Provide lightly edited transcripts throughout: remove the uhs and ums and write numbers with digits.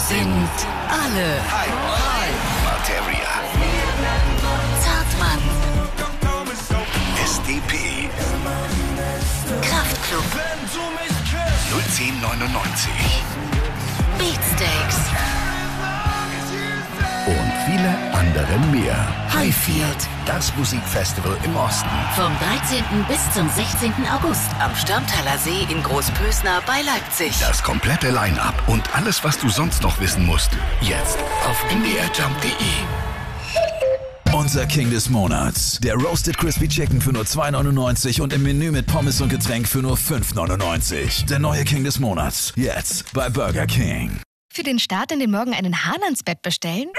sind alle. Materia. Zartmann. SDP. Kraftklub. 01099. Beatsteaks. Und viele andere mehr. Highfield. Das Musikfestival im Osten. Vom 13. bis zum 16. August am Störmtaler See in Großpösner bei Leipzig. Das komplette Line-Up und alles, was du sonst noch wissen musst. Jetzt auf mdrjump.de. Unser King des Monats. Der Roasted Crispy Chicken für nur 2,99 und im Menü mit Pommes und Getränk für nur 5,99. Der neue King des Monats. Jetzt bei Burger King. Für den Start in den Morgen einen Hahn ans Bett bestellen?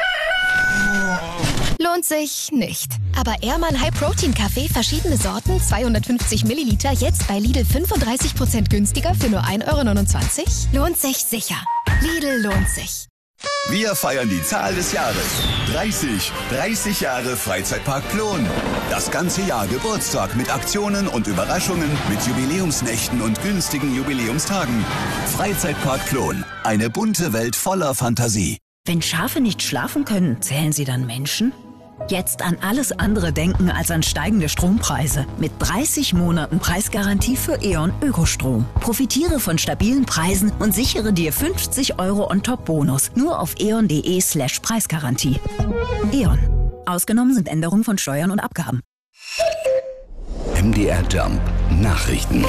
Lohnt sich nicht. Aber Ehrmann High Protein Kaffee, verschiedene Sorten, 250 Milliliter, jetzt bei Lidl 35% günstiger für nur 1,29 €? Lohnt sich sicher. Lidl lohnt sich. Wir feiern die Zahl des Jahres. 30 Jahre Freizeitpark Plon. Das ganze Jahr Geburtstag mit Aktionen und Überraschungen, mit Jubiläumsnächten und günstigen Jubiläumstagen. Freizeitpark Plon. Eine bunte Welt voller Fantasie. Wenn Schafe nicht schlafen können, zählen sie dann Menschen? Jetzt an alles andere denken als an steigende Strompreise. Mit 30 Monaten Preisgarantie für E.ON Ökostrom. Profitiere von stabilen Preisen und sichere dir 50 € On-Top-Bonus. Nur auf eon.de/Preisgarantie. E.ON. Ausgenommen sind Änderungen von Steuern und Abgaben. MDR Jump Nachrichten.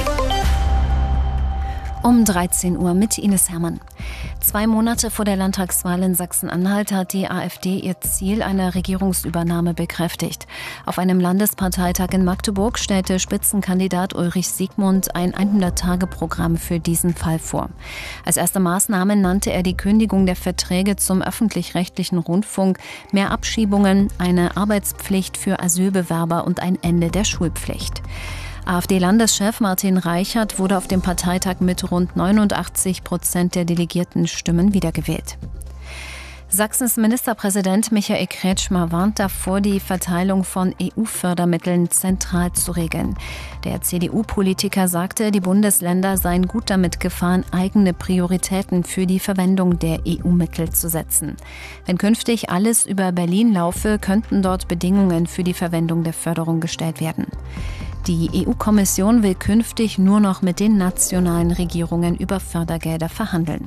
Um 13 Uhr mit Ines Herrmann. 2 Monate vor der Landtagswahl in Sachsen-Anhalt hat die AfD ihr Ziel einer Regierungsübernahme bekräftigt. Auf einem Landesparteitag in Magdeburg stellte Spitzenkandidat Ulrich Siegmund ein 100-Tage-Programm für diesen Fall vor. Als erste Maßnahme nannte er die Kündigung der Verträge zum öffentlich-rechtlichen Rundfunk, mehr Abschiebungen, eine Arbeitspflicht für Asylbewerber und ein Ende der Schulpflicht. AfD-Landeschef Martin Reichert wurde auf dem Parteitag mit rund 89% der delegierten Stimmen wiedergewählt. Sachsens Ministerpräsident Michael Kretschmer warnt davor, die Verteilung von EU-Fördermitteln zentral zu regeln. Der CDU-Politiker sagte, die Bundesländer seien gut damit gefahren, eigene Prioritäten für die Verwendung der EU-Mittel zu setzen. Wenn künftig alles über Berlin laufe, könnten dort Bedingungen für die Verwendung der Förderung gestellt werden. Die EU-Kommission will künftig nur noch mit den nationalen Regierungen über Fördergelder verhandeln.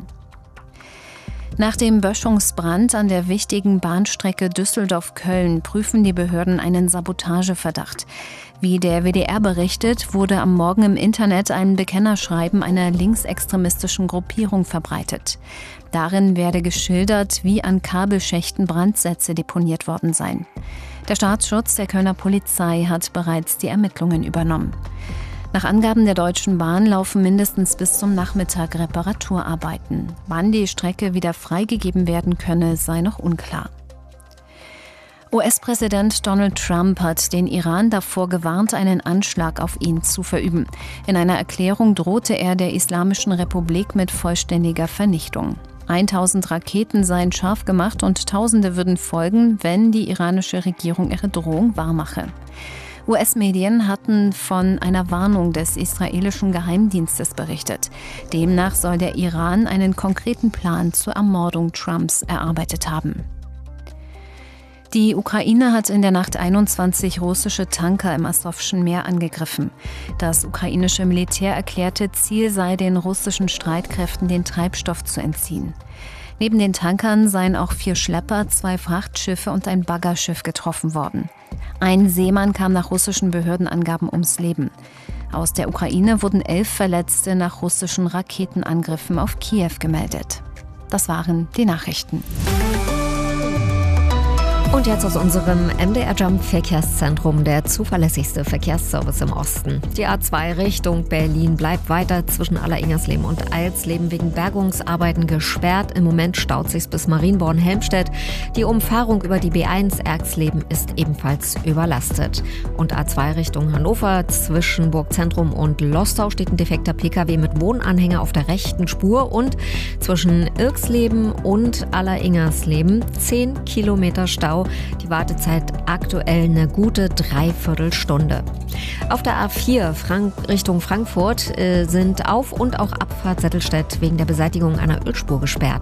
Nach dem Böschungsbrand an der wichtigen Bahnstrecke Düsseldorf-Köln prüfen die Behörden einen Sabotageverdacht. Wie der WDR berichtet, wurde am Morgen im Internet ein Bekennerschreiben einer linksextremistischen Gruppierung verbreitet. Darin werde geschildert, wie an Kabelschächten Brandsätze deponiert worden seien. Der Staatsschutz der Kölner Polizei hat bereits die Ermittlungen übernommen. Nach Angaben der Deutschen Bahn laufen mindestens bis zum Nachmittag Reparaturarbeiten. Wann die Strecke wieder freigegeben werden könne, sei noch unklar. US-Präsident Donald Trump hat den Iran davor gewarnt, einen Anschlag auf ihn zu verüben. In einer Erklärung drohte er der Islamischen Republik mit vollständiger Vernichtung. 1000 Raketen seien scharf gemacht und Tausende würden folgen, wenn die iranische Regierung ihre Drohung wahrmache. US-Medien hatten von einer Warnung des israelischen Geheimdienstes berichtet. Demnach soll der Iran einen konkreten Plan zur Ermordung Trumps erarbeitet haben. Die Ukraine hat in der Nacht 21 russische Tanker im Asowschen Meer angegriffen. Das ukrainische Militär erklärte, Ziel sei, den russischen Streitkräften den Treibstoff zu entziehen. Neben den Tankern seien auch 4 Schlepper, 2 Frachtschiffe und ein Baggerschiff getroffen worden. Ein Seemann kam nach russischen Behördenangaben ums Leben. Aus der Ukraine wurden 11 Verletzte nach russischen Raketenangriffen auf Kiew gemeldet. Das waren die Nachrichten. Und jetzt aus unserem MDR Jump Verkehrszentrum, der zuverlässigste Verkehrsservice im Osten. Die A2 Richtung Berlin bleibt weiter zwischen Alleringers und Eilsleben wegen Bergungsarbeiten gesperrt. Im Moment staut sich's bis Marienborn-Helmstedt. Die Umfahrung über die B1 Erxleben ist ebenfalls überlastet. Und A2 Richtung Hannover zwischen Burgzentrum und Lostau steht ein defekter Pkw mit Wohnanhänger auf der rechten Spur. Und zwischen Irxleben und Alleringersleben 10 Kilometer Stau. Die Wartezeit aktuell eine gute 3/4 Stunde. Auf der A4 Richtung Frankfurt sind Auf- und auch Abfahrt Settelstedt wegen der Beseitigung einer Ölspur gesperrt.